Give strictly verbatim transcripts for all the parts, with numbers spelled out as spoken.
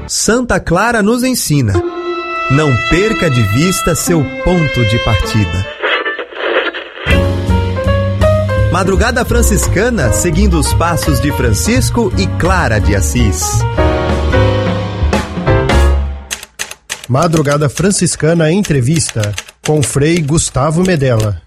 Santa Clara nos ensina. Não perca de vista seu ponto de partida. Madrugada Franciscana, seguindo os passos de Francisco e Clara de Assis. Madrugada Franciscana Entrevista, com Frei Gustavo Medella.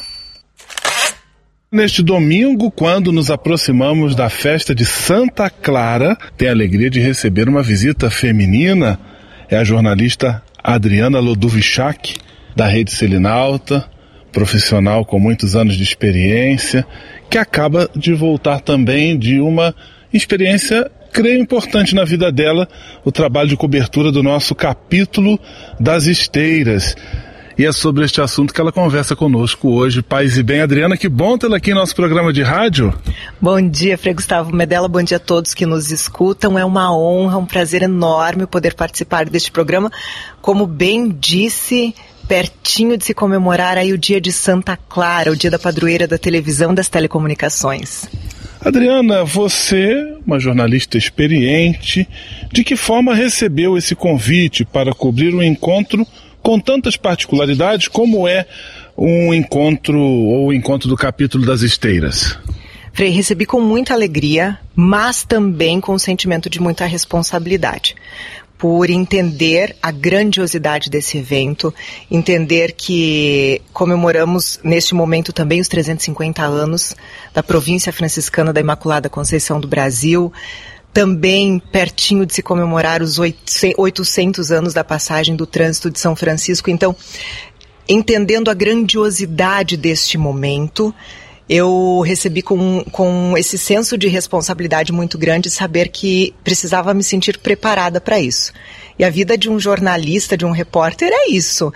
Neste domingo, quando nos aproximamos da festa de Santa Clara, tenho a alegria de receber uma visita feminina. É a jornalista Adriana Lodovichak, da Rede Selinalta, profissional com muitos anos de experiência, que acaba de voltar também de uma experiência, creio, importante na vida dela, o trabalho de cobertura do nosso capítulo das esteiras. E é sobre este assunto que ela conversa conosco hoje. Paz e bem, Adriana, que bom tê-la aqui em nosso programa de rádio. Bom dia, Frei Gustavo Medella, bom dia a todos que nos escutam. É uma honra, um prazer enorme poder participar deste programa. Como bem disse, pertinho de se comemorar aí o dia de Santa Clara, o dia da padroeira da televisão das telecomunicações. Adriana, você, uma jornalista experiente, de que forma recebeu esse convite para cobrir um encontro com tantas particularidades como é um encontro ou o encontro do capítulo das esteiras? Frei, recebi com muita alegria, mas também com um sentimento de muita responsabilidade, por entender a grandiosidade desse evento, entender que comemoramos neste momento também os trezentos e cinquenta anos da província franciscana da Imaculada Conceição do Brasil, também pertinho de se comemorar os oitocentos anos da passagem do trânsito de São Francisco. Então, entendendo a grandiosidade deste momento, eu recebi com, com esse senso de responsabilidade muito grande, saber que precisava me sentir preparada para isso. E a vida de um jornalista, de um repórter, é isso.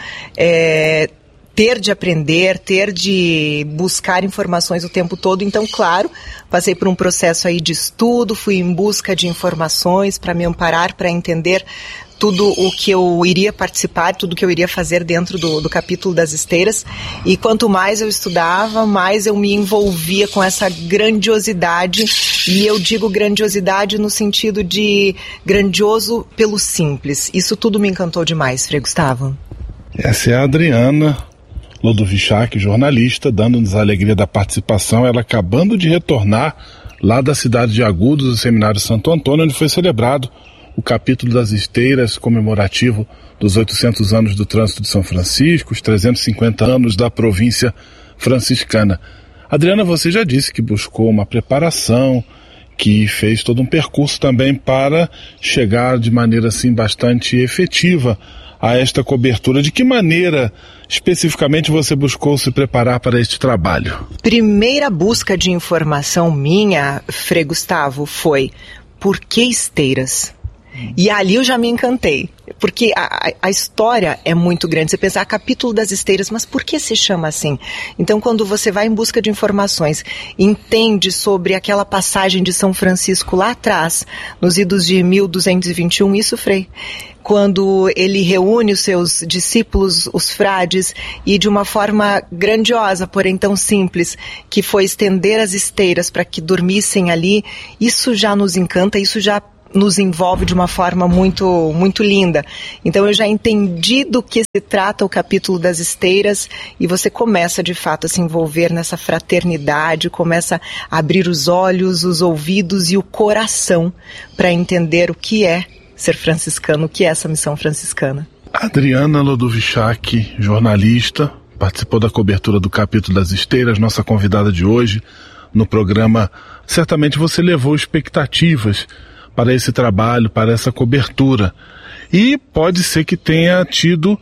É ter de aprender, ter de buscar informações o tempo todo. Então, claro, passei por um processo aí de estudo, fui em busca de informações para me amparar, para entender tudo o que eu iria participar, tudo o que eu iria fazer dentro do, do capítulo das esteiras. E quanto mais eu estudava, mais eu me envolvia com essa grandiosidade. E eu digo grandiosidade no sentido de grandioso pelo simples. Isso tudo me encantou demais, Frei Gustavo. Essa é a Adriana Lodovichak, jornalista, dando-nos a alegria da participação. Ela acabando de retornar lá da cidade de Agudos, do Seminário Santo Antônio, onde foi celebrado o capítulo das esteiras comemorativo dos oitocentos anos do trânsito de São Francisco, os trezentos e cinquenta anos da província franciscana. Adriana, você já disse que buscou uma preparação, que fez todo um percurso também para chegar de maneira assim bastante efetiva a esta cobertura. De que maneira especificamente você buscou se preparar para este trabalho? Primeira busca de informação minha, Frei Gustavo, foi: por que esteiras? E ali eu já me encantei, porque a, a história é muito grande. Você pensa, ah, capítulo das esteiras, mas por que se chama assim? Então, quando você vai em busca de informações, entende sobre aquela passagem de São Francisco lá atrás, nos idos de mil duzentos e vinte e um, isso, Frei, quando ele reúne os seus discípulos, os frades, e de uma forma grandiosa, porém tão simples, que foi estender as esteiras para que dormissem ali, isso já nos encanta, isso já nos envolve de uma forma muito, muito linda. Então eu já entendi do que se trata o capítulo das esteiras, e você começa de fato a se envolver nessa fraternidade, começa a abrir os olhos, os ouvidos e o coração para entender o que é ser franciscano, o que é essa missão franciscana. Adriana Lodovichak, jornalista, participou da cobertura do capítulo das esteiras, nossa convidada de hoje no programa. Certamente você levou expectativas para esse trabalho, para essa cobertura. E pode ser que tenha tido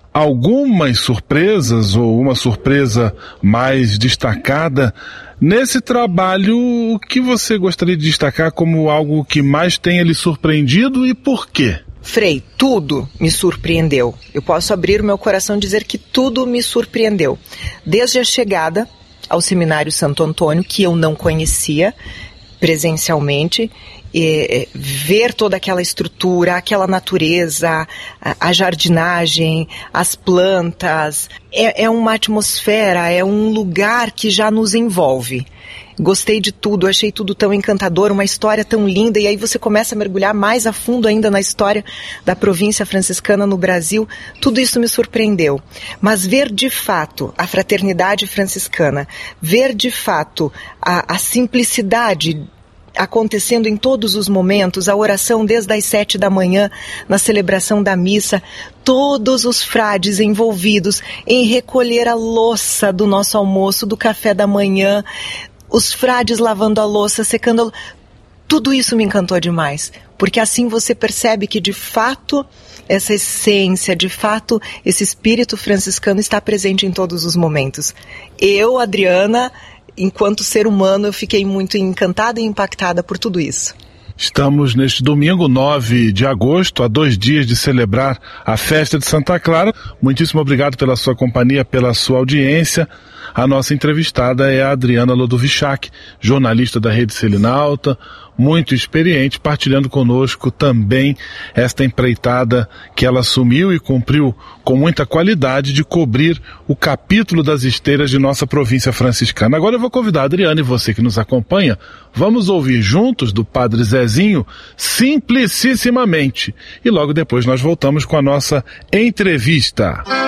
algumas surpresas, ou uma surpresa mais destacada nesse trabalho. O que você gostaria de destacar como algo que mais tenha lhe surpreendido e por quê? Frei, tudo me surpreendeu. Eu posso abrir o meu coração e dizer que tudo me surpreendeu. Desde a chegada ao Seminário Santo Antônio, que eu não conhecia presencialmente, e ver toda aquela estrutura, aquela natureza, a, a jardinagem, as plantas, é, é uma atmosfera, é um lugar que já nos envolve. Gostei de tudo, achei tudo tão encantador, uma história tão linda, e aí você começa a mergulhar mais a fundo ainda na história da província franciscana no Brasil. Tudo isso me surpreendeu. Mas ver de fato a fraternidade franciscana, ver de fato a, a simplicidade acontecendo em todos os momentos, a oração desde as sete da manhã, na celebração da missa, todos os frades envolvidos em recolher a louça do nosso almoço, do café da manhã, os frades lavando a louça, secando a louça. Tudo isso me encantou demais, porque assim você percebe que de fato essa essência, de fato esse espírito franciscano está presente em todos os momentos. Eu, Adriana, enquanto ser humano, eu fiquei muito encantada e impactada por tudo isso. Estamos neste domingo, nove de agosto, a dois dias de celebrar a festa de Santa Clara. Muitíssimo obrigado pela sua companhia, pela sua audiência. A nossa entrevistada é a Adriana Lodovichak, jornalista da Rede Selinalta, muito experiente, partilhando conosco também esta empreitada que ela assumiu e cumpriu com muita qualidade de cobrir o capítulo das esteiras de nossa província franciscana. Agora eu vou convidar a Adriana e você que nos acompanha, vamos ouvir juntos do Padre Zezinho, Simplicissimamente. E logo depois nós voltamos com a nossa entrevista.